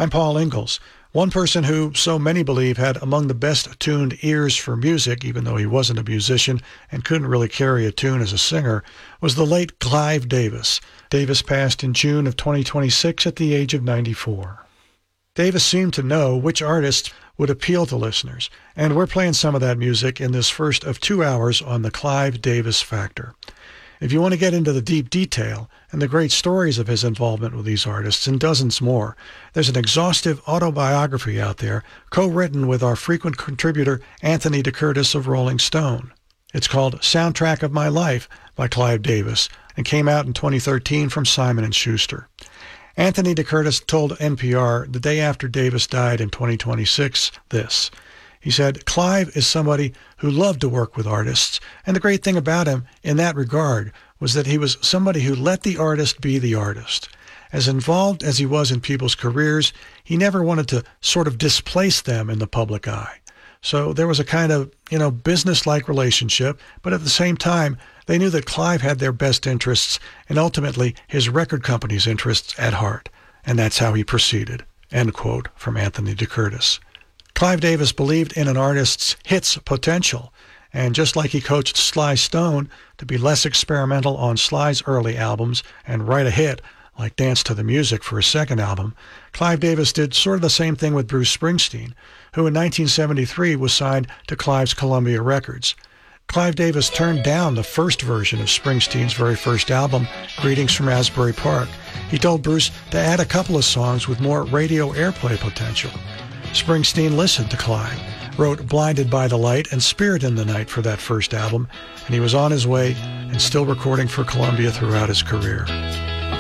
I'm Paul Ingalls. One person who so many believe had among the best-tuned ears for music, even though he wasn't a musician and couldn't really carry a tune as a singer, was the late Clive Davis. Davis passed in June of 2026 at the age of 94. Davis seemed to know which artists would appeal to listeners, and we're playing some of that music in this first of 2 hours on the Clive Davis Factor. If you want to get into the deep detail and the great stories of his involvement with these artists and dozens more, there's an exhaustive autobiography out there, co-written with our frequent contributor Anthony DeCurtis of Rolling Stone. It's called Soundtrack of My Life by Clive Davis and came out in 2013 from Simon & Schuster. Anthony DeCurtis told NPR the day after Davis died in 2026 this. He said, Clive is somebody who loved to work with artists, and the great thing about him in that regard was that he was somebody who let the artist be the artist. As involved as he was in people's careers, he never wanted to sort of displace them in the public eye. So there was a kind of, business-like relationship, but at the same time, they knew that Clive had their best interests and ultimately his record company's interests at heart. And that's how he proceeded. End quote from Anthony DeCurtis. Clive Davis believed in an artist's hits potential, and just like he coached Sly Stone to be less experimental on Sly's early albums and write a hit like Dance to the Music for his second album, Clive Davis did sort of the same thing with Bruce Springsteen, who in 1973 was signed to Clive's Columbia Records. Clive Davis turned down the first version of Springsteen's very first album, Greetings from Asbury Park. He told Bruce to add a couple of songs with more radio airplay potential. Springsteen listened to Clive, wrote Blinded by the Light and Spirit in the Night for that first album, and he was on his way and still recording for Columbia throughout his career.